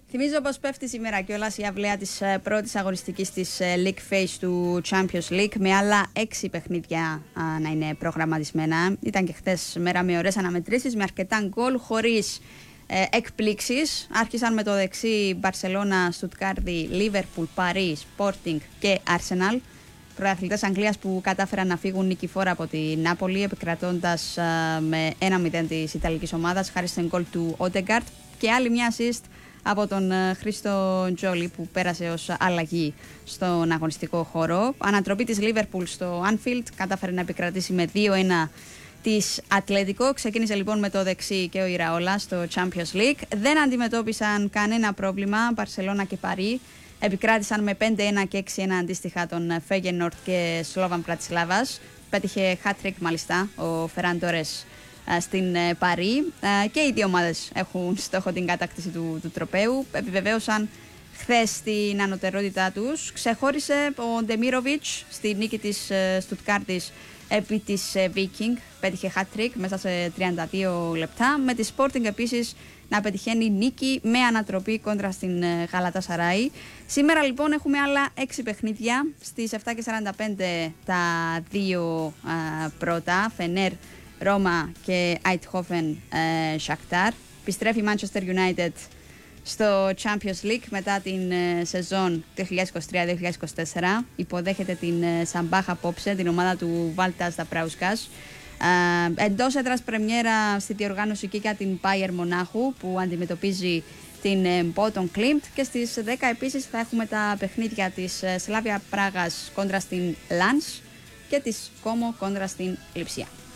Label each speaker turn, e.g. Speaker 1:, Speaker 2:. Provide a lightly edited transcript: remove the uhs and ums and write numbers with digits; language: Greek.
Speaker 1: Θυμίζω πως πέφτει σήμερα κιόλας η αυλαία της πρώτης αγωνιστικής της League Phase του Champions League, με άλλα 6 παιχνίδια να είναι προγραμματισμένα. Ήταν και χθες μέρα με ωραίες αναμετρήσεις, με αρκετά γκολ, χωρίς εκπλήξεις. Άρχισαν με το δεξί Μπαρσελόνα, Στουτγκάρδη, Λίβερπουλ, Παρί, Sporting και Arsenal. Πρωταθλητές Αγγλίας που κατάφεραν να φύγουν νικηφόρα από τη Νάπολη, επικρατώντας με 1-0 της Ιταλικής ομάδας, χάρη στον γκολ του Ότεγκαρτ, και άλλη μια assist από τον Χρήστο Τζόλι που πέρασε ως αλλαγή στον αγωνιστικό χώρο. Ανατροπή της Λίβερπουλ στο Anfield, κατάφερε να επικρατήσει με 2-1 της Ατλέτικο. Ξεκίνησε λοιπόν με το δεξί και ο Ιραόλα στο Champions League. Δεν αντιμετώπισαν κανένα πρόβλημα Μπαρσελόνα και Παρί. Επικράτησαν με 5-1 και 6-1 αντίστοιχα τον Φέγενορτ και Σλόβαν Πρατισλάβας. Πέτυχε hat-trick μάλιστα ο Φεράν Τόρες στην Παρί, και οι δύο ομάδες έχουν στόχο την κατάκτηση του τροπαίου. Επιβεβαίωσαν χθες την ανωτερότητά τους. Ξεχώρισε ο Ντεμίροβιτς στη νίκη της Στουτγκάρδης επί της Viking. Πέτυχε hat-trick μέσα σε 32 λεπτά. Με τη Sporting επίσης να πετυχαίνει νίκη με ανατροπή κόντρα στην Γαλατασαράι. Σήμερα λοιπόν έχουμε άλλα 6 παιχνίδια. Στις 7:45 τα δύο πρώτα, Φενέρ, Ρώμα και Eindhoven Shakhtar. Επιστρέφει η Manchester United στο Champions League μετά την σεζόν 2023-2024. Υποδέχεται την Σαμπάχ απόψε, την ομάδα του Βάλτας Δαπράουσκας. Εντός έδρας πρεμιέρα στη διοργάνωση και για την Bayern Μονάχου που αντιμετωπίζει την Μπότον Κλίμπτ, και στις 10 επίσης θα έχουμε τα παιχνίδια της Σλάβια Πράγας κόντρα στην Λανς και της Κόμο κόντρα στην Λειψία.